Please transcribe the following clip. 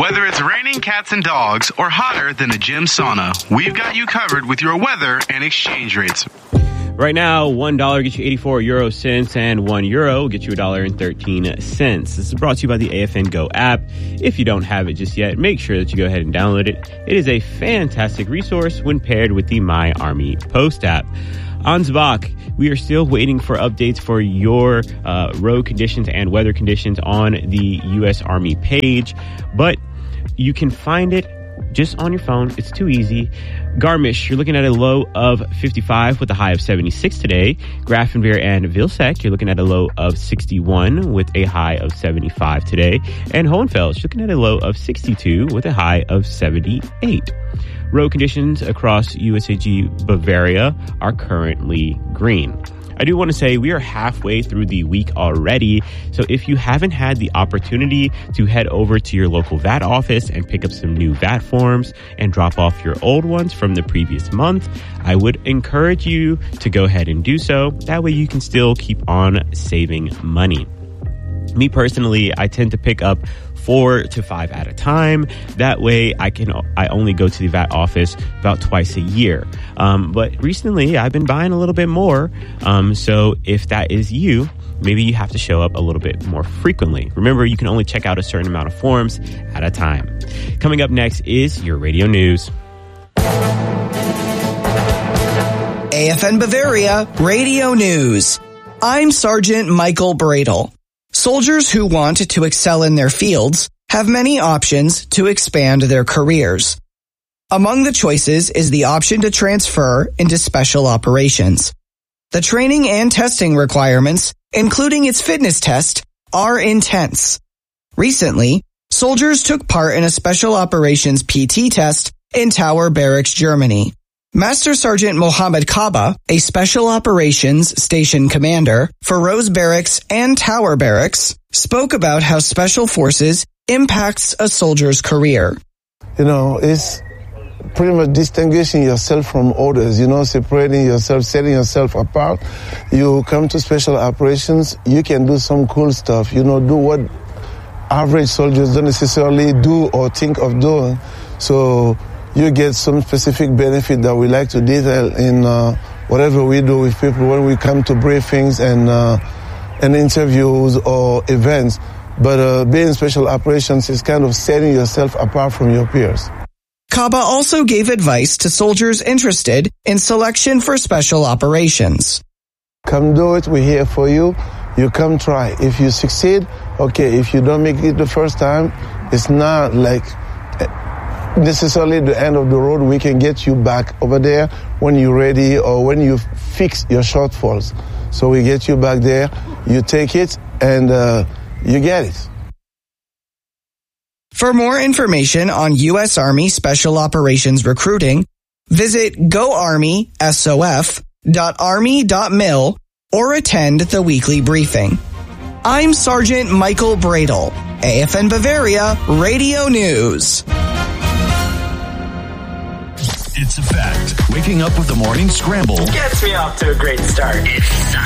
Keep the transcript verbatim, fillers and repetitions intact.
Whether it's raining cats and dogs or hotter than a gym sauna, we've got you covered with your weather and exchange rates. Right now, one dollar gets you eighty-four euro cents, and one euro gets you a dollar and thirteen cents. This is brought to you by the A F N Go app. If you don't have it just yet, make sure that you go ahead and download it. It is a fantastic resource when paired with the My Army Post app. Ansbach, we are still waiting for updates for your uh, road conditions and weather conditions on the U S Army page, but you can find it just on your phone. It's too easy. Garmisch, you're looking at a low of fifty-five with a high of seventy-six today. Grafenweer and Vilseck, you're looking at a low of sixty-one with a high of seventy-five today. And Hohenfels, you're looking at a low of sixty-two with a high of seventy-eight. Road conditions across U S A G Bavaria are currently green. I do want to say we are halfway through the week already, so if you haven't had the opportunity to head over to your local V A T office and pick up some new V A T forms and drop off your old ones from the previous month, I would encourage you to go ahead and do so. That way you can still keep on saving money. Me personally, I tend to pick up four to five at a time. That way I can I only go to the V A T office about twice a year. Um, but recently I've been buying a little bit more. Um, so if that is you, maybe you have to show up a little bit more frequently. Remember, you can only check out a certain amount of forms at a time. Coming up next is your radio news. A F N Bavaria Radio News. I'm Sergeant Michael Bradle. Soldiers who want to excel in their fields have many options to expand their careers. Among the choices is the option to transfer into special operations. The training and testing requirements, including its fitness test, are intense. Recently, soldiers took part in a special operations P T test in Tower Barracks, Germany. Master Sergeant Mohammed Kaba, a Special Operations Station Commander for Rose Barracks and Tower Barracks, spoke about how Special Forces impacts a soldier's career. You know, it's pretty much distinguishing yourself from others, you know, separating yourself, setting yourself apart. You come to Special Operations, you can do some cool stuff, you know, do what average soldiers don't necessarily do or think of doing. So you get some specific benefit that we like to detail in uh, whatever we do with people when we come to briefings and uh, and interviews or events. But uh, being in Special Operations is kind of setting yourself apart from your peers. Kaba also gave advice to soldiers interested in selection for Special Operations. Come do it. We're here for you. You come try. If you succeed, okay. If you don't make it the first time, it's not like necessarily the end of the road. We can get you back over there when you're ready or when you fix your shortfalls. So we get you back there, you take it, and uh, you get it. For more information on U S Army Special Operations recruiting, visit go army s o f dot army dot mil or attend the weekly briefing. I'm Sergeant Michael Bradle, A F N Bavaria Radio News. It's a fact. Waking up with the morning scramble gets me off to a great start. It's